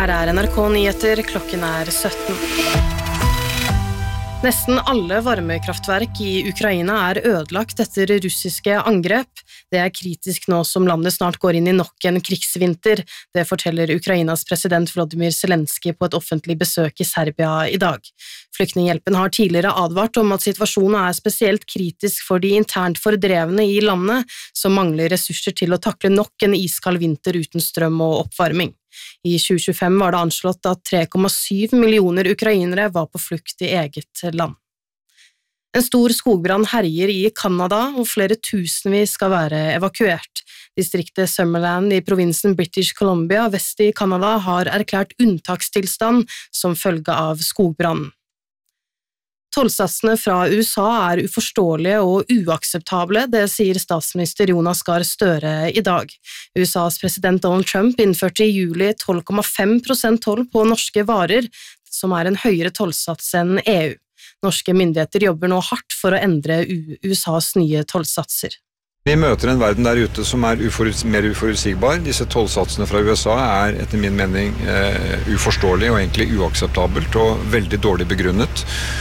Her NRK Nyheter, klokken 17. Nesten alle varmekraftverk i Ukraina ødelagt etter russiske angrep. Det kritisk nå som landet snart går inn i nok en krigsvinter. Det forteller Ukrainas president Volodymyr Zelensky på et offentlig besøk i Serbia i dag. Flyktninghjelpen har tidligere advart om at situasjonen spesielt kritisk for de internt fordrevne i landet, som mangler ressurser til å takle nok en iskald vinter uten strøm og oppvarming. I 2025 var det anslått at 3,7 millioner ukrainere var på flukt i eget land. En stor skogbrann herjer i Kanada, og flere tusenvis skal være evakuert. Distriktet Summerland i provinsen British Columbia vest i Kanada har erklært unntakstilstand som følge av skogbrannen. Tollsatsene fra USA uforståelige og uakseptable, det sier statsminister Jonas Gahr Støre i dag. USAs president Donald Trump innførte i juli 12,5% toll på norske varer, som en høyere tollsats enn EU. Norske myndigheter jobber nå hardt for å endre USAs nye tollsatser. Vi møter en verden der ute som mer uforutsigbar. Disse tollsatsene fra USA etter min mening uforståelig og egentlig uakseptabelt og veldig dårlig begrunnet.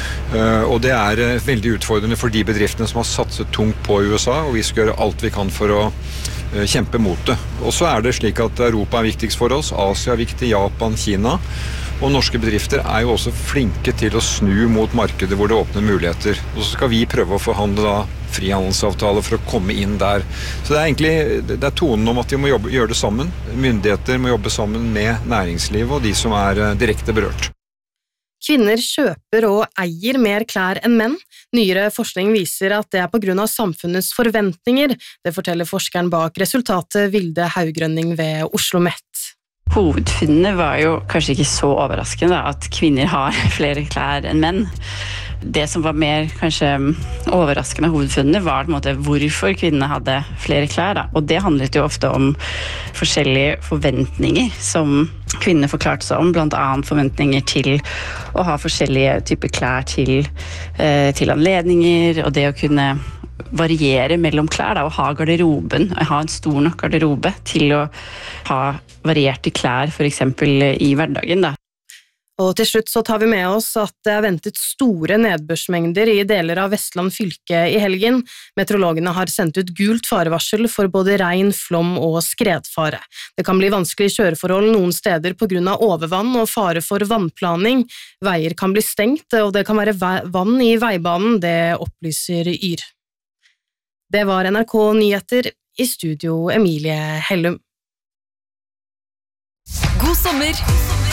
Og det veldig utfordrende for de bedriftene som har satset tungt på USA, og vi skal gjøre alt vi kan for å kjempe mot det. Og så det slik at Europa viktigst for oss, Asia viktig, Japan, Kina, og norske bedrifter jo også flinke til å snu mot markedet hvor det åpner muligheter. Og så skal vi prøve å forhandle frihandelsavtaler for å komme inn der. Så det tonen om at vi må gjøre det sammen. Myndigheter må jobbe sammen med næringslivet og de som direkte berørt. Kvinner kjøper og eier mer klær enn menn. Nyere forskning viser at det på grunn av samfunnets forventninger. Det forteller forskeren bak resultatet Vilde Haugrønning ved Oslo Met. Hovedfunnene var jo kanskje ikke så overraskende at kvinner har flere klær enn menn. Det som var mer kanskje overraskende hovedfunnene var på en måte hvorfor kvinnene hadde flere klær. Og det handlet jo ofte om forskjellige forventninger som kvinnene forklarte seg om, blant annet forventninger til å ha forskjellige typer klær til anledninger, og det å kunne variere mellom klær, og ha garderoben, ha en stor nok garderobe til å ha varierte klær, for eksempel i hverdagen da. Og til slutt så tar vi med oss at det ventet store nedbørsmengder i deler av Vestland fylke i helgen. Meteorologene har sendt ut gult farevarsel for både regn, flom og skredfare. Det kan bli vanskelige kjøreforhold noen steder på grunn av overvann og fare for vannplaning. Veier kan bli stengt, og det kan være vann i veibanen, det opplyser Yr. Det var NRK Nyheter, i studio Emilie Hellum. God sommer!